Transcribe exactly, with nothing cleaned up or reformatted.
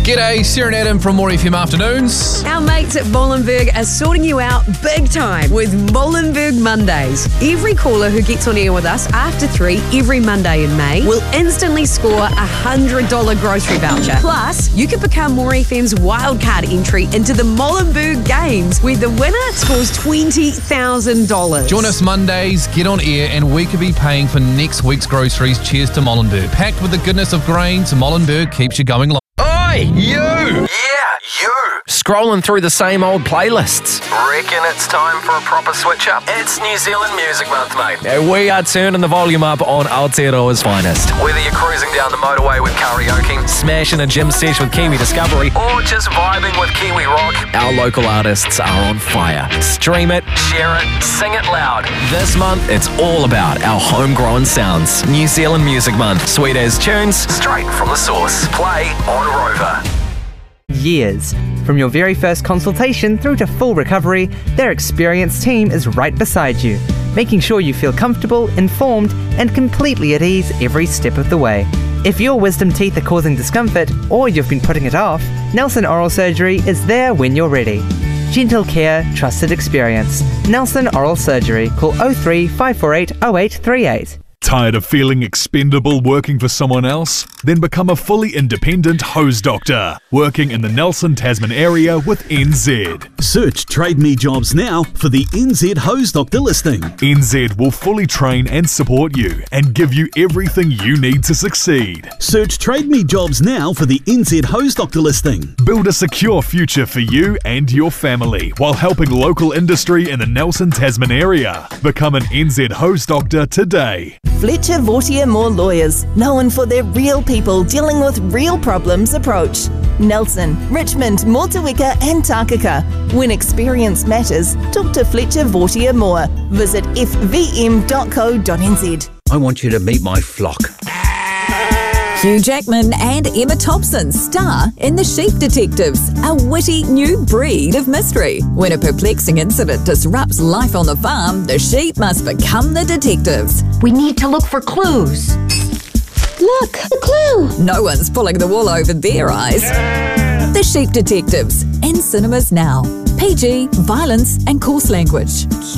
G'day, Sarah and Adam from More F M Afternoons. Our mates at Molenberg are sorting you out big time with Molenberg Mondays. Every caller who gets on air with us after three every Monday in May will instantly score a one hundred dollars grocery voucher. Plus, you can become More F M's wildcard entry into the Molenberg Games, where the winner scores twenty thousand dollars. Join us Mondays, get on air, and we could be paying for next week's groceries. Cheers to Molenberg. Packed with the goodness of grains, Molenberg keeps you going long. Oi, you! Yeah, you! Scrolling through the same old playlists. Reckon it's time for a proper switch up? It's New Zealand Music Month, mate. And we are turning the volume up on Aotearoa's finest. Whether you're cruising down the motorway with karaoke, smashing a gym sesh with Kiwi Discovery, or just vibing with Kiwi Rock, our local artists are on fire. Stream it, share it, sing it loud. This month, it's all about our homegrown sounds. New Zealand Music Month. Sweet as tunes, straight from the source. Play on Rover. Years. From your very first consultation through to full recovery, their experienced team is right beside you, making sure you feel comfortable, informed, and completely at ease every step of the way. If your wisdom teeth are causing discomfort, or you've been putting it off, Nelson Oral Surgery is there when you're ready. Gentle care, trusted experience. Nelson Oral Surgery. Call oh three, five four eight, oh eight three eight. Tired of feeling expendable working for someone else? Then become a fully independent hose doctor, working in the Nelson Tasman area with N Z. Search Trade Me Jobs now for the N Z Hose Doctor listing. N Z will fully train and support you and give you everything you need to succeed. Search Trade Me Jobs now for the N Z Hose Doctor listing. Build a secure future for you and your family while helping local industry in the Nelson Tasman area. Become an N Z Hose Doctor today. Fletcher Vautier Moore Lawyers, known for their real people dealing with real problems approach. Nelson, Richmond, Motueka and Takaka. When experience matters, talk to Fletcher Vautier Moore. Visit f v m dot co dot n z. I want you to meet my flock. Hugh Jackman and Emma Thompson star in The Sheep Detectives, a witty new breed of mystery. When a perplexing incident disrupts life on the farm, the sheep must become the detectives. We need to look for clues. Look, the clue! No one's pulling the wool over their eyes. The Sheep Detectives, in cinemas now. P G, violence and coarse language.